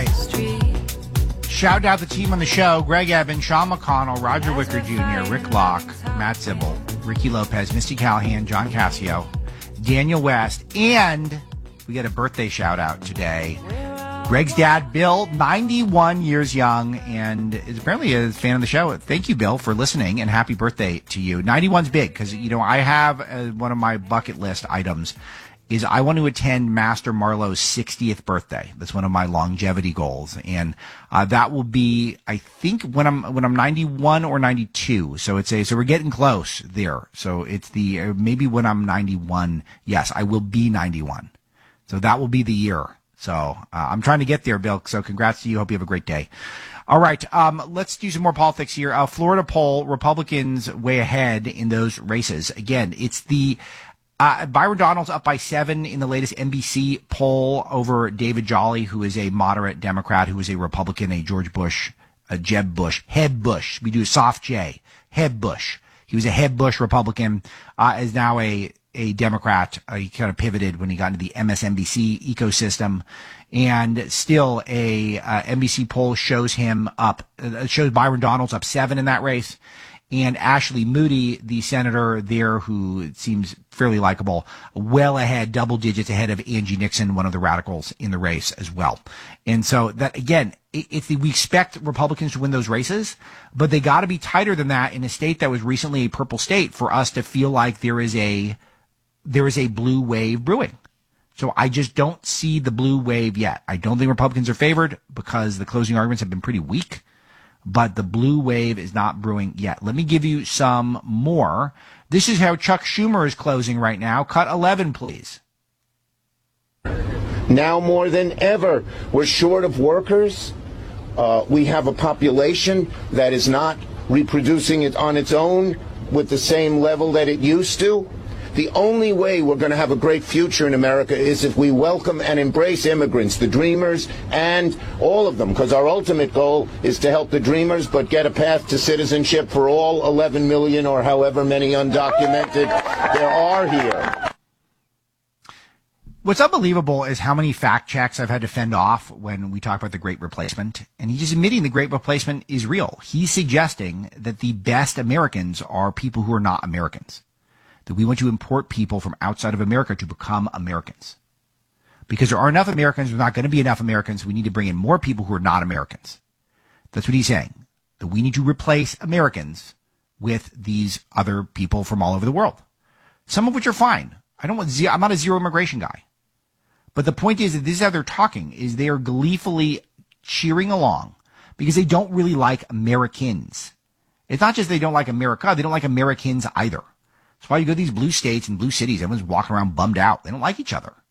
right. Shout out the team on the show: Greg Evans, Sean McConnell, Roger Wicker Jr., Rick Locke, Matt Sybil, Ricky Lopez, Misty Callahan, John Cassio, Daniel West, and we get a birthday shout out today. Greg's dad, Bill, 91 years young, and is apparently a fan of the show. Thank you, Bill, for listening, and happy birthday to you. 91's big, because, I have one of my bucket list items is I want to attend Master Marlowe's 60th birthday. That's one of my longevity goals. And that will be, I think, when I'm 91 or 92. So so we're getting close there. So it's maybe when I'm 91. Yes, I will be 91. So that will be the year. So I'm trying to get there, Bill. So congrats to you. Hope you have a great day. All right. Let's do some more politics here. Florida poll, Republicans way ahead in those races. Again, it's Byron Donalds up by 7 in the latest NBC poll over David Jolly, who is a moderate Democrat, who is a Republican, a George Bush, a Jeb Bush, Heb Bush. We do a soft J, Heb Bush. He was a Heb Bush Republican, is now a Democrat. He kind of pivoted when he got into the MSNBC ecosystem, and still a NBC poll shows Byron Donalds up 7 in that race. And Ashley Moody, the senator there, who seems fairly likable, well ahead, double digits ahead of Angie Nixon, one of the radicals in the race as well. And so that, again, we expect Republicans to win those races, but they got to be tighter than that in a state that was recently a purple state for us to feel like there is a blue wave brewing. So I just don't see the blue wave yet. I don't think Republicans are favored because the closing arguments have been pretty weak. But the blue wave is not brewing yet. Let me give you some more. This is how Chuck Schumer is closing right now. Cut 11, please. Now more than ever, we're short of workers. We have a population that is not reproducing it on its own with the same level that it used to. The only way we're going to have a great future in America is if we welcome and embrace immigrants, the dreamers, and all of them, because our ultimate goal is to help the dreamers, but get a path to citizenship for all 11 million or however many undocumented there are here. What's unbelievable is how many fact checks I've had to fend off when we talk about the Great Replacement. And he's admitting the Great Replacement is real. He's suggesting that the best Americans are people who are not Americans. That we want to import people from outside of America to become Americans. Because there are enough Americans, there's not going to be enough Americans. We need to bring in more people who are not Americans. That's what he's saying. That we need to replace Americans with these other people from all over the world. Some of which are fine. I'm not a zero immigration guy. But the point is that this is how they're talking, is they are gleefully cheering along because they don't really like Americans. It's not just they don't like America, they don't like Americans either. That's why you go to these blue states and blue cities, everyone's walking around bummed out. They don't like each other.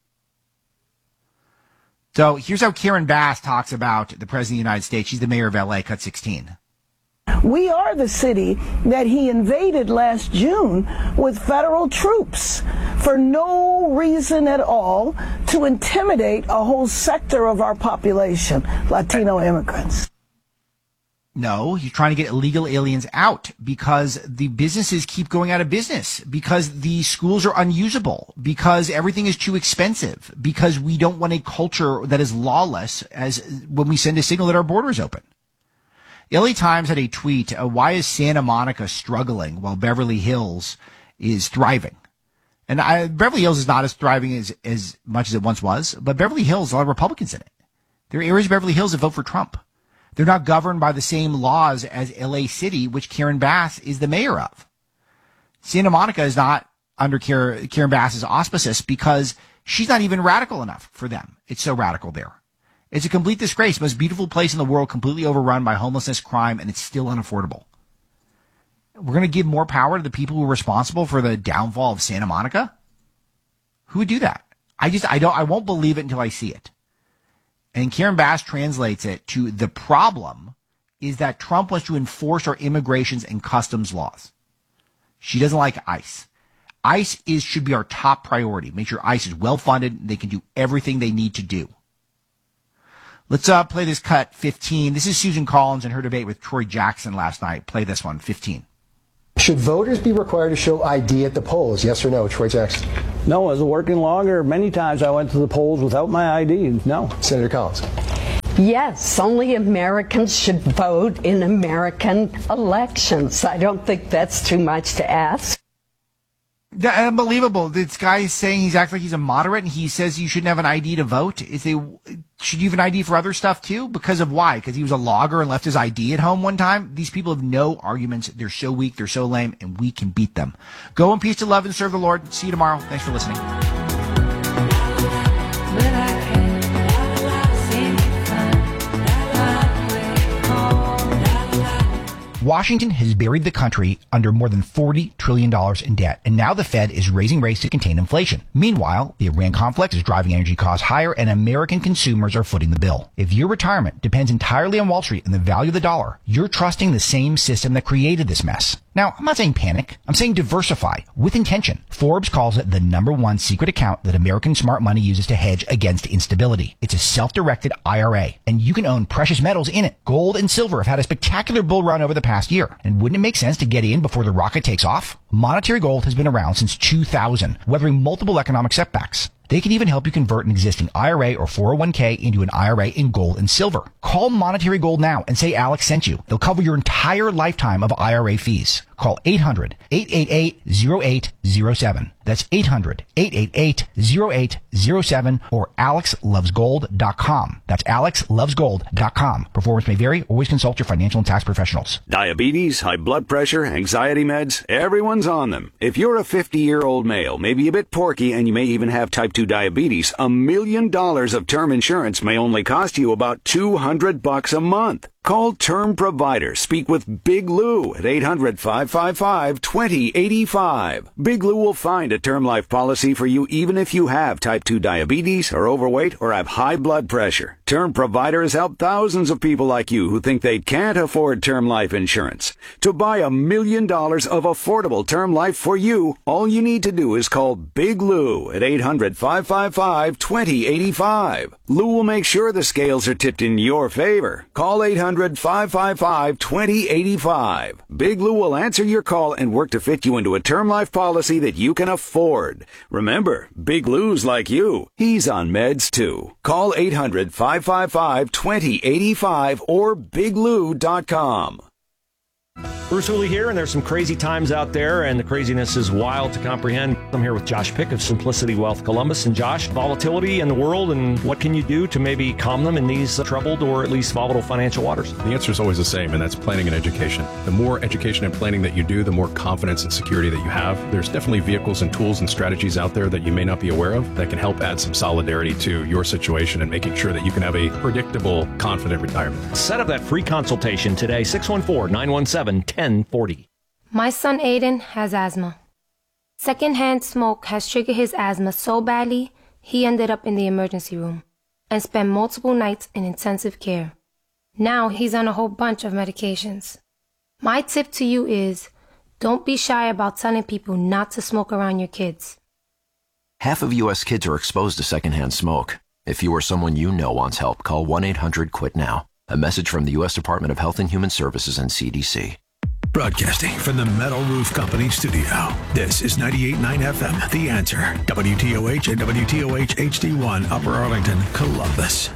So here's how Karen Bass talks about the President of the United States. She's the mayor of LA, cut 16. We are the city that he invaded last June with federal troops for no reason at all, to intimidate a whole sector of our population, Latino immigrants. No, he's trying to get illegal aliens out because the businesses keep going out of business, because the schools are unusable, because everything is too expensive, because we don't want a culture that is lawless as when we send a signal that our border is open. The LA Times had a tweet, why is Santa Monica struggling while Beverly Hills is thriving? And Beverly Hills is not as thriving as much as it once was, but Beverly Hills, a lot of Republicans in it. There are areas of Beverly Hills that vote for Trump. They're not governed by the same laws as LA City, which Karen Bass is the mayor of. Santa Monica is not under Karen Bass's auspices because she's not even radical enough for them. It's so radical there. It's a complete disgrace. Most beautiful place in the world, completely overrun by homelessness, crime, and it's still unaffordable. We're going to give more power to the people who are responsible for the downfall of Santa Monica? Who would do that? I won't believe it until I see it. And Karen Bass translates it to the problem is that Trump wants to enforce our immigrations and customs laws. She doesn't like ICE. ICE should be our top priority. Make sure ICE is well funded. They can do everything they need to do. Let's play this cut 15. This is Susan Collins and her debate with Troy Jackson last night. Play this one, 15. Should voters be required to show ID at the polls? Yes or no, Troy Jackson? No, as a working logger, many times I went to the polls without my ID. No. Senator Collins? Yes, only Americans should vote in American elections. I don't think that's too much to ask. Unbelievable. This guy is saying he's acting like he's a moderate, and he says you shouldn't have an ID to vote. Should you have an ID for other stuff too? Because of why? Because he was a logger and left his ID at home one time? These people have no arguments. They're so weak. They're so lame, and we can beat them. Go in peace to love and serve the Lord. See you tomorrow. Thanks for listening. Washington has buried the country under more than $40 trillion in debt, and now the Fed is raising rates to contain inflation. Meanwhile, the Iran conflict is driving energy costs higher, and American consumers are footing the bill. If your retirement depends entirely on Wall Street and the value of the dollar, you're trusting the same system that created this mess. Now, I'm not saying panic. I'm saying diversify with intention. Forbes calls it the #1 secret account that American smart money uses to hedge against instability. It's a self-directed IRA, and you can own precious metals in it. Gold and silver have had a spectacular bull run over the past year. And wouldn't it make sense to get in before the rocket takes off? Monetary Gold has been around since 2000, weathering multiple economic setbacks. They can even help you convert an existing IRA or 401k into an IRA in gold and silver. Call Monetary Gold now and say Alex sent you. They'll cover your entire lifetime of IRA fees. Call 800-888-0807. That's 800-888-0807 or alexlovesgold.com. That's alexlovesgold.com. Performance may vary. Always consult your financial and tax professionals. Diabetes, high blood pressure, anxiety meds, everyone's on them. If you're a 50-year-old male, maybe a bit porky, and you may even have type 2 diabetes, $1 million of term insurance may only cost you about $200 a month. Call Term Provider. Speak with Big Lou at 800-555-2085. Big Lou will find a term life policy for you even if you have type 2 diabetes, are overweight, or have high blood pressure. Term Provider has helped thousands of people like you who think they can't afford term life insurance. To buy $1 million of affordable term life for you, all you need to do is call Big Lou at 800-555-2085. Lou will make sure the scales are tipped in your favor. Call 800-555-2085. Big Lou will answer your call and work to fit you into a term life policy that you can afford. Remember, Big Lou's like you. He's on meds too. Call 800-555-2085 or biglou.com. Bruce Hooley here, and there's some crazy times out there, and the craziness is wild to comprehend. I'm here with Josh Pick of Simplicity Wealth Columbus. And Josh, volatility in the world, and what can you do to maybe calm them in these troubled or at least volatile financial waters? The answer is always the same, and that's planning and education. The more education and planning that you do, the more confidence and security that you have. There's definitely vehicles and tools and strategies out there that you may not be aware of that can help add some solidarity to your situation and making sure that you can have a predictable, confident retirement. Set up that free consultation today, 614-917-1040. My son Aiden has asthma. Secondhand smoke has triggered his asthma so badly, he ended up in the emergency room and spent multiple nights in intensive care. Now he's on a whole bunch of medications. My tip to you is, don't be shy about telling people not to smoke around your kids. Half of U.S. kids are exposed to secondhand smoke. If you or someone you know wants help, call 1-800-QUIT-NOW. A message from the U.S. Department of Health and Human Services and CDC. Broadcasting from the Metal Roof Company studio. This is 98.9 FM, The Answer. WTOH and WTOH HD1, Upper Arlington, Columbus.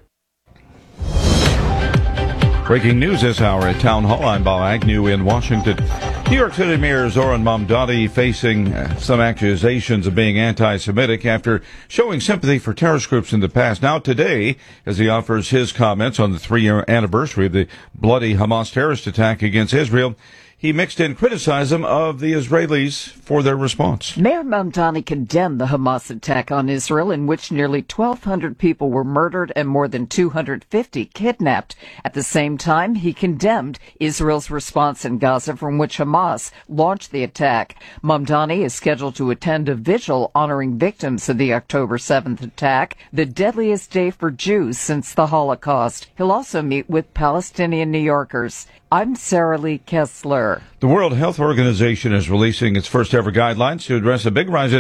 Breaking news this hour at Town Hall. I'm Bob Agnew in Washington. New York City Mayor Zoran Mamdani facing some accusations of being anti-Semitic after showing sympathy for terrorist groups in the past. Now today, as he offers his comments on the 3-year anniversary of the bloody Hamas terrorist attack against Israel, he mixed in criticism of the Israelis for their response. Mayor Mamdani condemned the Hamas attack on Israel, in which nearly 1,200 people were murdered and more than 250 kidnapped. At the same time, he condemned Israel's response in Gaza, from which Hamas launched the attack. Mamdani is scheduled to attend a vigil honoring victims of the October 7th attack, the deadliest day for Jews since the Holocaust. He'll also meet with Palestinian New Yorkers. I'm Sarah Lee Kessler. The World Health Organization is releasing its first ever guidelines to address a big rise in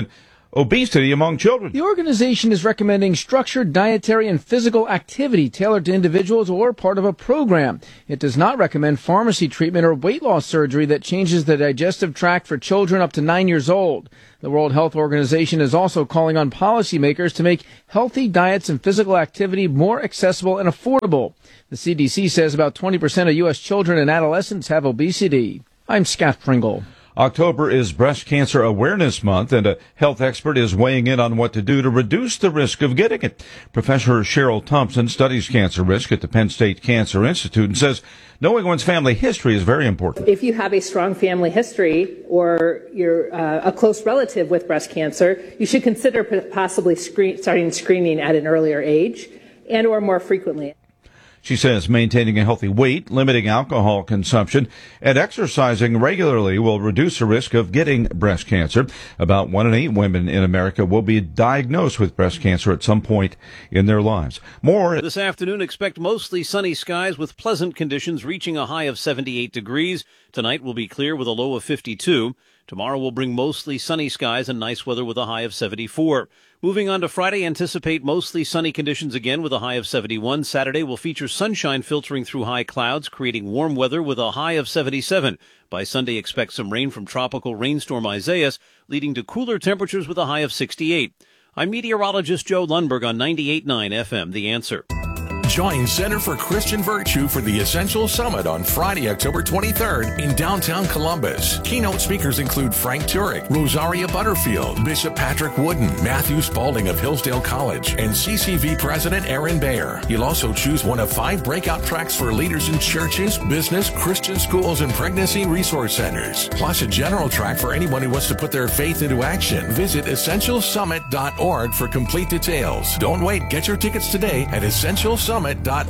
obesity among children. The organization is recommending structured dietary and physical activity tailored to individuals or part of a program. It does not recommend pharmacy treatment or weight loss surgery that changes the digestive tract for children up to 9 years old. The World Health Organization is also calling on policymakers to make healthy diets and physical activity more accessible and affordable. The CDC says about 20% of U.S. children and adolescents have obesity. I'm Scott Pringle. October is Breast Cancer Awareness Month, and a health expert is weighing in on what to do to reduce the risk of getting it. Professor Cheryl Thompson studies cancer risk at the Penn State Cancer Institute and says knowing one's family history is very important. If you have a strong family history or you're a close relative with breast cancer, you should consider possibly starting screening at an earlier age and or more frequently. She says maintaining a healthy weight, limiting alcohol consumption, and exercising regularly will reduce the risk of getting breast cancer. About 1 in 8 women in America will be diagnosed with breast cancer at some point in their lives. More this afternoon, expect mostly sunny skies with pleasant conditions reaching a high of 78 degrees. Tonight will be clear with a low of 52. Tomorrow will bring mostly sunny skies and nice weather with a high of 74. Moving on to Friday, anticipate mostly sunny conditions again with a high of 71. Saturday will feature sunshine filtering through high clouds, creating warm weather with a high of 77. By Sunday, expect some rain from tropical rainstorm Isaias, leading to cooler temperatures with a high of 68. I'm meteorologist Joe Lundberg on 98.9 FM, The Answer. Join Center for Christian Virtue for the Essential Summit on Friday, October 23rd in downtown Columbus. Keynote speakers include Frank Turek, Rosaria Butterfield, Bishop Patrick Wooden, Matthew Spalding of Hillsdale College, and CCV President Aaron Bayer. You'll also choose one of 5 breakout tracks for leaders in churches, business, Christian schools, and pregnancy resource centers, plus a general track for anyone who wants to put their faith into action. Visit EssentialSummit.org for complete details. Don't wait. Get your tickets today at EssentialSummit.org.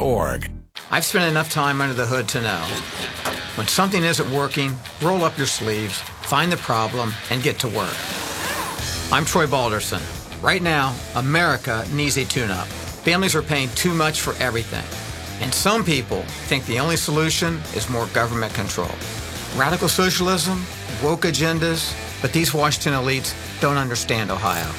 I've spent enough time under the hood to know when something isn't working, roll up your sleeves, find the problem, and get to work. I'm Troy Balderson. Right now, America needs a tune-up. Families are paying too much for everything. And some people think the only solution is more government control. Radical socialism, woke agendas, but these Washington elites don't understand Ohio.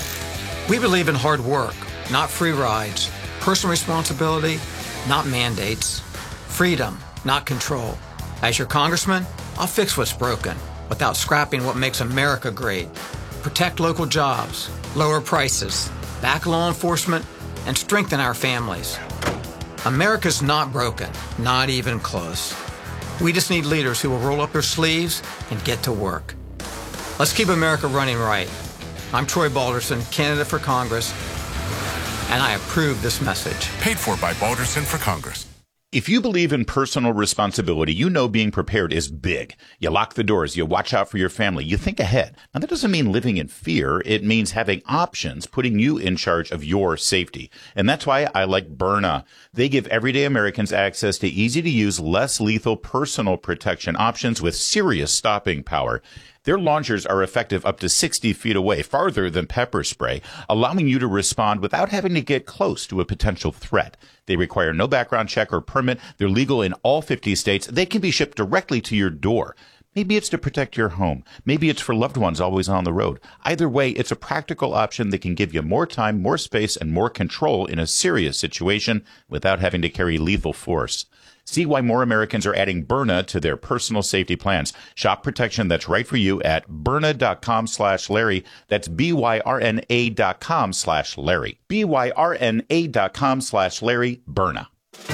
We believe in hard work, not free rides. Personal responsibility, not mandates. Freedom, not control. As your congressman, I'll fix what's broken without scrapping what makes America great. Protect local jobs, lower prices, back law enforcement, and strengthen our families. America's not broken, not even close. We just need leaders who will roll up their sleeves and get to work. Let's keep America running right. I'm Troy Balderson, candidate for Congress, and I approve this message. Paid for by Balderson for Congress. If you believe in personal responsibility, you know being prepared is big. You lock the doors, you watch out for your family, you think ahead. Now, that doesn't mean living in fear. It means having options, putting you in charge of your safety. And that's why I like Byrna. They give everyday Americans access to easy-to-use, less lethal personal protection options with serious stopping power. Their launchers are effective up to 60 feet away, farther than pepper spray, allowing you to respond without having to get close to a potential threat. They require no background check or permit. They're legal in all 50 states. They can be shipped directly to your door. Maybe it's to protect your home. Maybe it's for loved ones always on the road. Either way, it's a practical option that can give you more time, more space, and more control in a serious situation without having to carry lethal force. See why more Americans are adding Byrna to their personal safety plans. Shop protection that's right for you at Byrna.com/Larry. That's BYRNA.com/Larry. BYRNA.com/Larry. Byrna.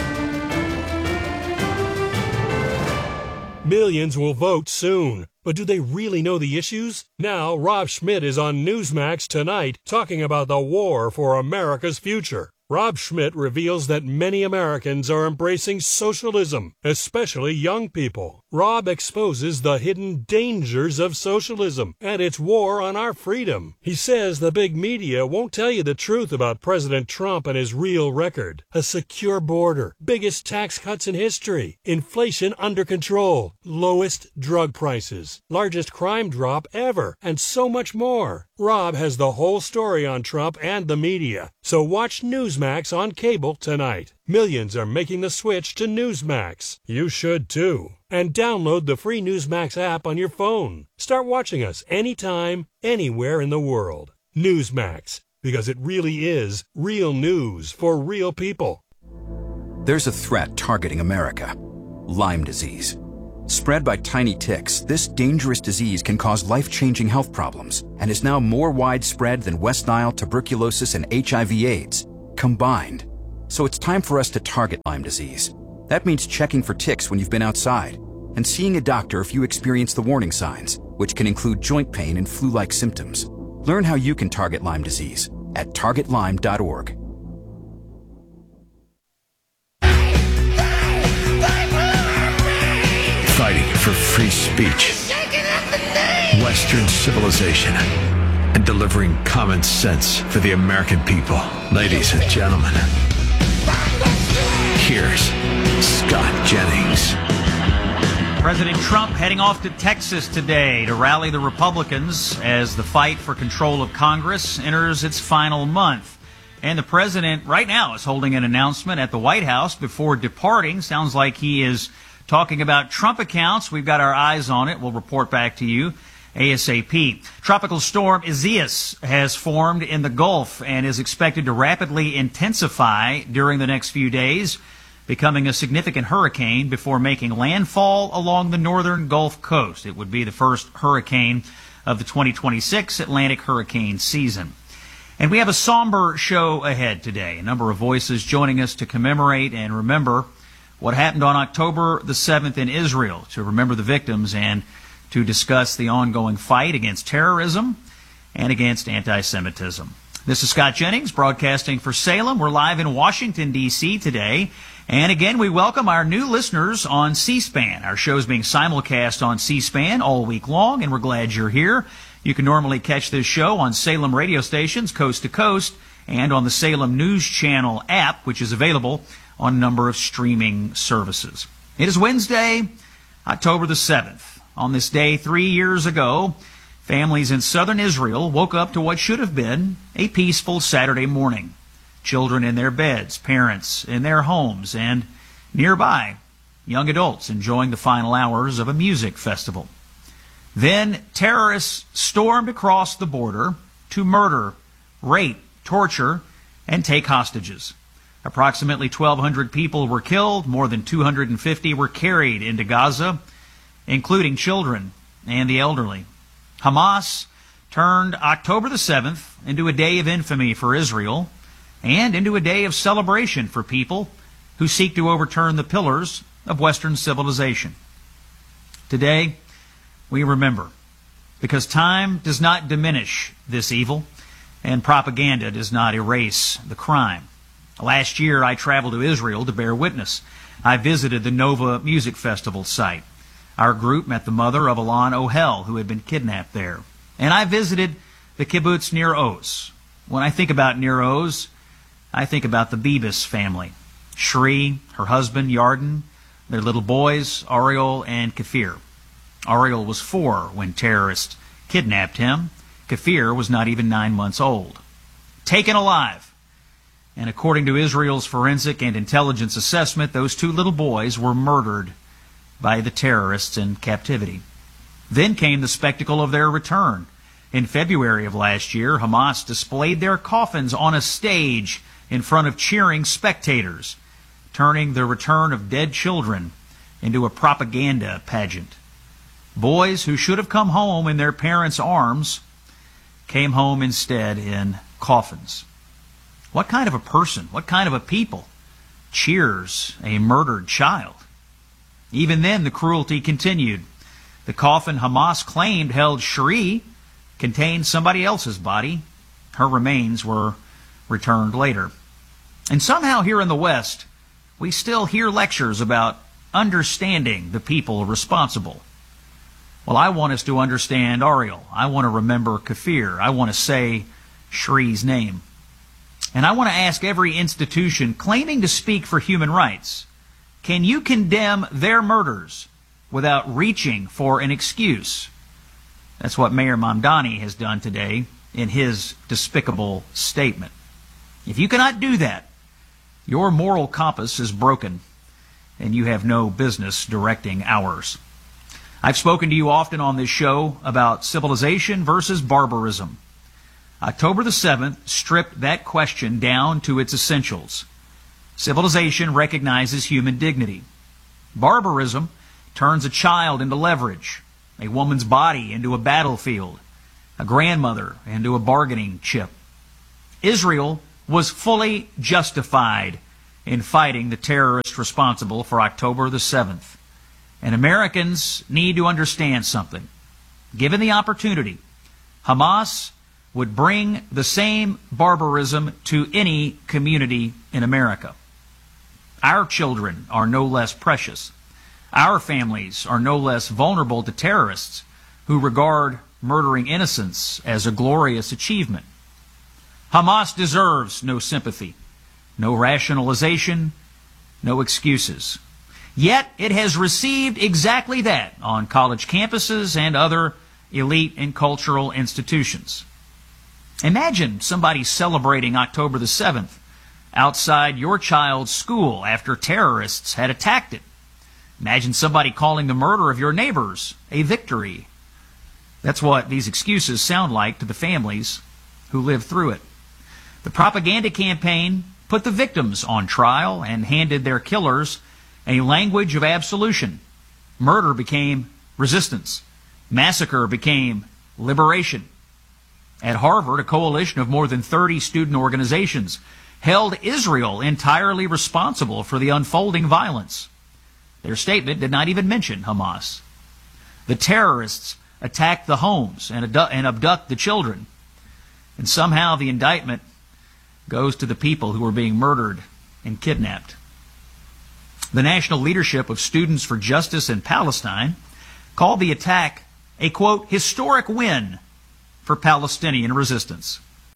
Millions will vote soon. But do they really know the issues? Now, Rob Schmidt is on Newsmax tonight talking about the war for America's future. Rob Schmidt reveals that many Americans are embracing socialism, especially young people. Rob exposes the hidden dangers of socialism and its war on our freedom. He says the big media won't tell you the truth about President Trump and his real record. A secure border, biggest tax cuts in history, inflation under control, lowest drug prices, largest crime drop ever, and so much more. Rob has the whole story on Trump and the media. So watch Newsmax on cable tonight. Millions are making the switch to Newsmax. You should too. And download the free Newsmax app on your phone. Start watching us anytime, anywhere in the world. Newsmax, because it really is real news for real people. There's a threat targeting America: Lyme disease. Spread by tiny ticks, this dangerous disease can cause life-changing health problems and is now more widespread than West Nile, tuberculosis, and HIV/AIDS combined. So it's time for us to target Lyme disease. That means checking for ticks when you've been outside and seeing a doctor if you experience the warning signs, which can include joint pain and flu-like symptoms. Learn how you can target Lyme disease at targetlyme.org. Fighting for free speech, Western civilization, and delivering common sense for the American people. Ladies and gentlemen, here's Scott Jennings. President Trump heading off to Texas today to rally the Republicans as the fight for control of Congress enters its final month. And the president right now is holding an announcement at the White House before departing. Sounds like he is talking about Trump accounts. We've got our eyes on it. We'll report back to you ASAP. Tropical storm Isaias has formed in the Gulf and is expected to rapidly intensify during the next few days, becoming a significant hurricane before making landfall along the northern Gulf Coast. It would be the first hurricane of the 2026 Atlantic hurricane season. And we have a somber show ahead today. A number of voices joining us to commemorate and remember what happened on October the 7th in Israel, to remember the victims and to discuss the ongoing fight against terrorism and against anti-Semitism. This is Scott Jennings, broadcasting for Salem. We're live in Washington, D.C. today. And again, we welcome our new listeners on C-SPAN. Our show is being simulcast on C-SPAN all week long, and we're glad you're here. You can normally catch this show on Salem radio stations, coast to coast, and on the Salem News Channel app, which is available on a number of streaming services. It is Wednesday, October the 7th. On this day 3 years ago, families in southern Israel woke up to what should have been a peaceful Saturday morning. Children in their beds, parents in their homes, and nearby, young adults enjoying the final hours of a music festival. Then terrorists stormed across the border to murder, rape, torture, and take hostages. Approximately 1,200 people were killed, more than 250 were carried into Gaza, including children and the elderly. Hamas turned October the 7th into a day of infamy for Israel and into a day of celebration for people who seek to overturn the pillars of Western civilization. Today, we remember, because time does not diminish this evil and propaganda does not erase the crime. Last year, I traveled to Israel to bear witness. I visited the Nova Music Festival site. Our group met the mother of Alon Ohel, who had been kidnapped there. And I visited the kibbutz Nir Oz. When I think about Nir Oz, I think about the Bibas family. Shri, her husband, Yarden, their little boys, Ariel and Kafir. Ariel was 4 when terrorists kidnapped him. Kafir was not even 9 months old. Taken alive. And according to Israel's forensic and intelligence assessment, those 2 little boys were murdered by the terrorists in captivity. Then came the spectacle of their return. In February of last year, Hamas displayed their coffins on a stage in front of cheering spectators, turning the return of dead children into a propaganda pageant. Boys who should have come home in their parents' arms came home instead in coffins. What kind of a person, what kind of a people cheers a murdered child? Even then, the cruelty continued. The coffin Hamas claimed held Shri contained somebody else's body. Her remains were returned later. And somehow here in the West, we still hear lectures about understanding the people responsible. Well, I want us to understand Ariel. I want to remember Kafir. I want to say Shri's name. And I want to ask every institution claiming to speak for human rights, can you condemn their murders without reaching for an excuse? That's what Mayor Mamdani has done today in his despicable statement. If you cannot do that, your moral compass is broken, and you have no business directing ours. I've spoken to you often on this show about civilization versus barbarism. October the 7th stripped that question down to its essentials. Civilization recognizes human dignity. Barbarism turns a child into leverage, a woman's body into a battlefield, a grandmother into a bargaining chip. Israel was fully justified in fighting the terrorists responsible for October the 7th. And Americans need to understand something. Given the opportunity, Hamas would bring the same barbarism to any community in America. Our children are no less precious. Our families are no less vulnerable to terrorists who regard murdering innocents as a glorious achievement. Hamas deserves no sympathy, no rationalization, no excuses. Yet it has received exactly that on college campuses and other elite and cultural institutions. Imagine somebody celebrating October the 7th outside your child's school after terrorists had attacked it. Imagine somebody calling the murder of your neighbors a victory. That's what these excuses sound like to the families who lived through it. The propaganda campaign put the victims on trial and handed their killers a language of absolution. Murder became resistance. Massacre became liberation. At Harvard, a coalition of more than 30 student organizations held Israel entirely responsible for the unfolding violence. Their statement did not even mention Hamas. The terrorists attacked the homes and abduct the children. And somehow the indictment goes to the people who were being murdered and kidnapped. The national leadership of Students for Justice in Palestine called the attack a, quote, historic win for Palestinian resistance.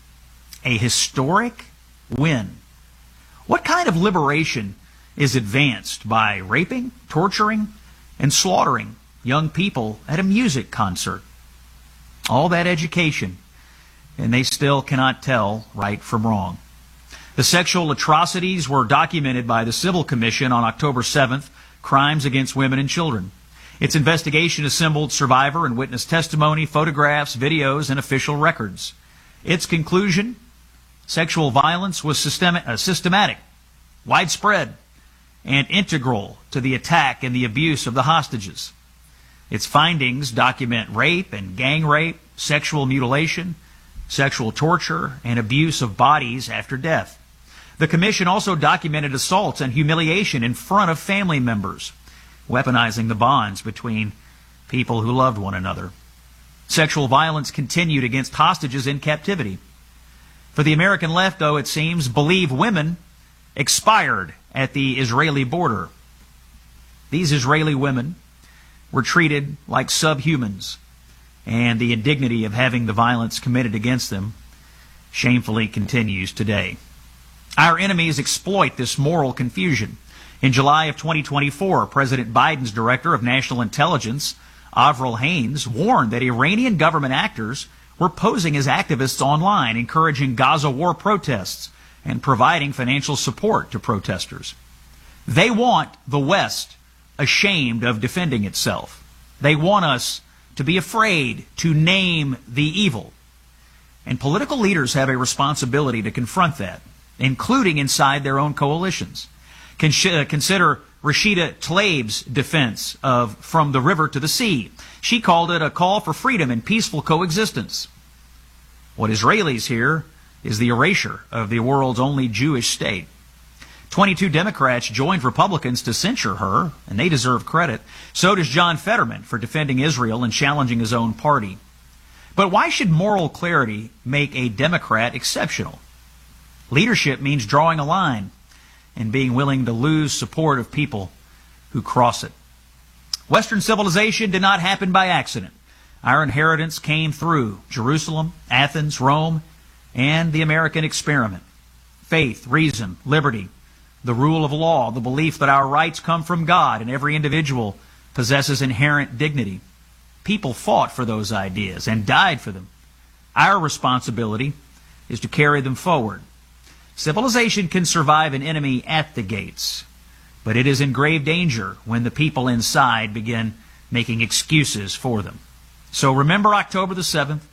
A historic win. What kind of liberation is advanced by raping, torturing, and slaughtering young people at a music concert? All that education, and they still cannot tell right from wrong. The sexual atrocities were documented by the Civil Commission on October 7th, Crimes Against Women and Children. Its investigation assembled survivor and witness testimony, photographs, videos, and official records. Its conclusion: sexual violence was systematic, widespread, and integral to the attack and the abuse of the hostages. Its findings document rape and gang rape, sexual mutilation, sexual torture, and abuse of bodies after death. The Commission also documented assaults and humiliation in front of family members, weaponizing the bonds between people who loved one another. Sexual violence continued against hostages in captivity. For the American left, though, it seems, believe women expired at the Israeli border. These Israeli women were treated like subhumans, and the indignity of having the violence committed against them shamefully continues today. Our enemies exploit this moral confusion. In July of 2024, President Biden's Director of National Intelligence, Avril Haines, warned that Iranian government actors were posing as activists online, encouraging Gaza war protests and providing financial support to protesters. They want the West ashamed of defending itself. They want us to be afraid to name the evil. And political leaders have a responsibility to confront that, including inside their own coalitions. Consider Rashida Tlaib's defense of From the River to the Sea. She called it a call for freedom and peaceful coexistence. What Israelis hear is the erasure of the world's only Jewish state. 22 Democrats joined Republicans to censure her, and they deserve credit. So does John Fetterman for defending Israel and challenging his own party. But why should moral clarity make a Democrat exceptional? Leadership means drawing a line and being willing to lose support of people who cross it. Western civilization did not happen by accident. Our inheritance came through Jerusalem, Athens, Rome, and the American experiment. Faith, reason, liberty, the rule of law, the belief that our rights come from God and every individual possesses inherent dignity. People fought for those ideas and died for them. Our responsibility is to carry them forward. Civilization can survive an enemy at the gates, but it is in grave danger when the people inside begin making excuses for them. So remember October the 7th.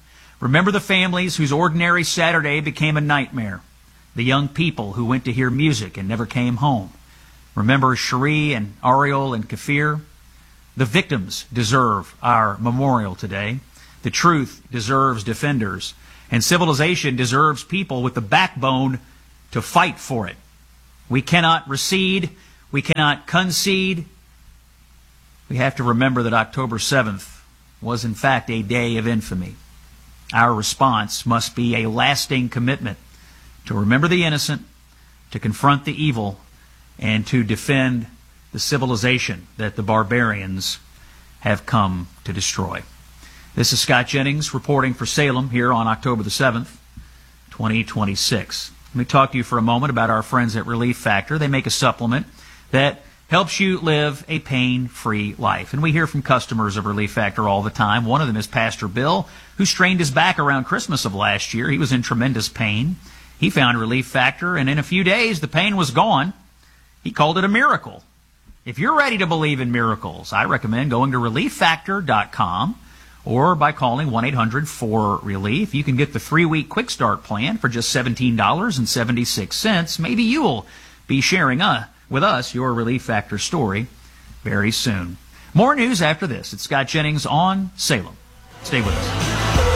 Remember the families whose ordinary Saturday became a nightmare. The young people who went to hear music and never came home. Remember Cherie and Ariel and Kafir? The victims deserve our memorial today. The truth deserves defenders. And civilization deserves people with the backbone to fight for it. We cannot recede. We cannot concede. We have to remember that October 7th was in fact a day of infamy. Our response must be a lasting commitment to remember the innocent, to confront the evil, and to defend the civilization that the barbarians have come to destroy. This is Scott Jennings reporting for Salem here on October the 7th, 2026. Let me talk to you for a moment about our friends at Relief Factor. They make a supplement that helps you live a pain-free life. And we hear from customers of Relief Factor all the time. One of them is Pastor Bill, who strained his back around Christmas of last year. He was in tremendous pain. He found Relief Factor, and in a few days, the pain was gone. He called it a miracle. If you're ready to believe in miracles, I recommend going to ReliefFactor.com or by calling 1-800-4RELIEF. You can get the 3-week Quick Start plan for just $17.76. Maybe you'll be sharing with us your Relief Factor story very soon. More news after this. It's Scott Jennings on Salem. Stay with us.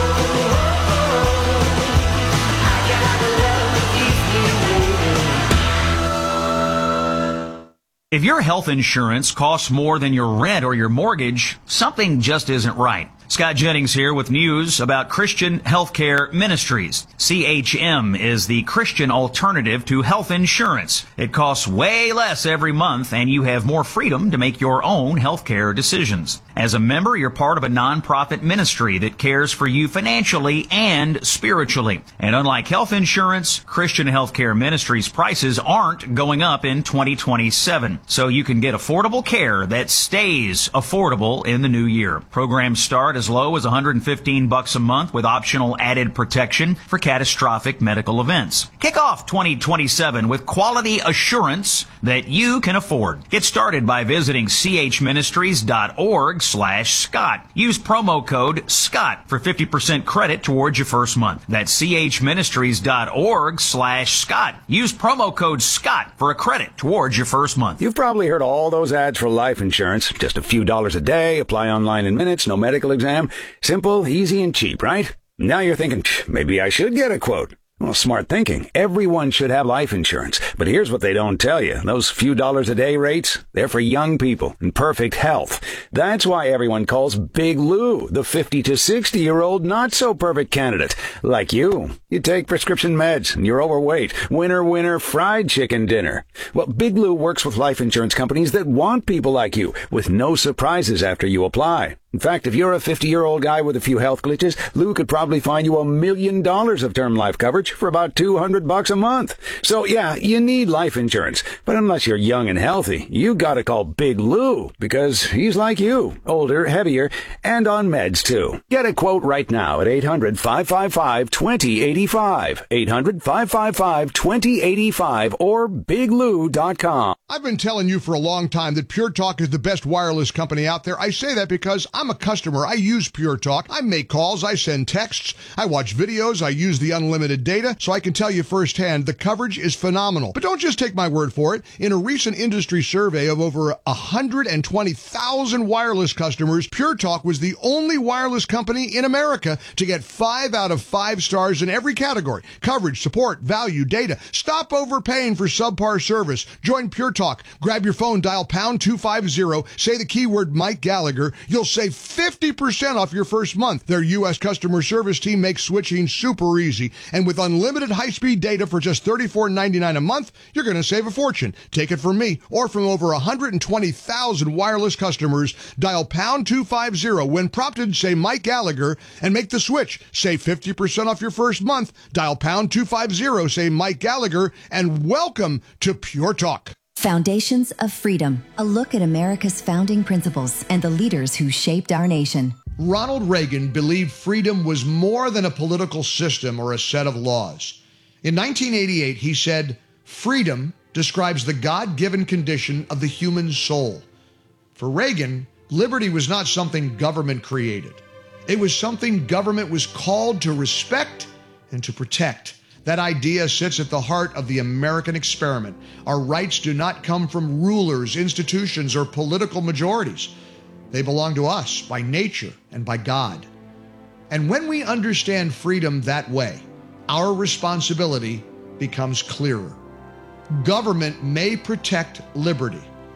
If your health insurance costs more than your rent or your mortgage, something just isn't right. Scott Jennings here with news about Christian Healthcare Ministries. CHM is the Christian alternative to health insurance. It costs way less every month, and you have more freedom to make your own healthcare decisions. As a member, you're part of a nonprofit ministry that cares for you financially and spiritually. And unlike health insurance, Christian Healthcare Ministries prices aren't going up in 2027. So you can get affordable care that stays affordable in the new year. Programs start as low as $115 a month with optional added protection for catastrophic medical events. Kick off 2027 with quality assurance that you can afford. Get started by visiting chministries.org/Scott. Use promo code SCOTT for 50% credit towards your first month. That's chministries.org/Scott. Use promo code SCOTT for a credit towards your first month. You've probably heard all those ads for life insurance. Just a few dollars a day, apply online in minutes, no medical exam. Simple, easy, and cheap, right? Now you're thinking, maybe I should get a quote. Well, smart thinking. Everyone should have life insurance. But here's what they don't tell you. Those few dollars a day rates, they're for young people in perfect health. That's why everyone calls Big Lou the 50 to 60-year-old not-so-perfect candidate. Like you. You take prescription meds and you're overweight. Winner, fried chicken dinner. Well, Big Lou works with life insurance companies that want people like you with no surprises after you apply. In fact, if you're a 50-year-old guy with a few health glitches, Lou could probably find you $1 million of term life coverage for about $200 a month. So yeah, you need life insurance. But unless you're young and healthy, you gotta call Big Lou because he's like you, older, heavier, and on meds too. Get a quote right now at 800-555-2085. 800-555-2085 or biglou.com. I've been telling you for a long time that Pure Talk is the best wireless company out there. I say that because I'm a customer. I use Pure Talk. I make calls. I send texts. I watch videos. I use the unlimited data. So I can tell you firsthand, the coverage is phenomenal. But don't just take my word for it. In a recent industry survey of over 120,000 wireless customers, Pure Talk was the only wireless company in America to get 5 out of 5 stars in every category. Coverage, support, value, data. Stop overpaying for subpar service. Join Pure Talk. Grab your phone, dial pound 250, say the keyword Mike Gallagher. You'll save 50% off your first month. Their U.S. customer service team makes switching super easy. And with unlimited high-speed data for just $34.99 a month, you're going to save a fortune. Take it from me or from over 120,000 wireless customers. Dial pound 250 when prompted, say Mike Gallagher, and make the switch. Save 50% off your first month. Dial pound 250, say Mike Gallagher, and welcome to Pure Talk. Foundations of Freedom, a look at America's founding principles and the leaders who shaped our nation. Ronald Reagan believed freedom was more than a political system or a set of laws. In 1988, he said, "Freedom describes the God-given condition of the human soul." For Reagan, liberty was not something government created. It was something government was called to respect and to protect. That idea sits at the heart of the American experiment. Our rights do not come from rulers, institutions, or political majorities. They belong to us by nature and by God. And when we understand freedom that way, our responsibility becomes clearer. Government may protect liberty,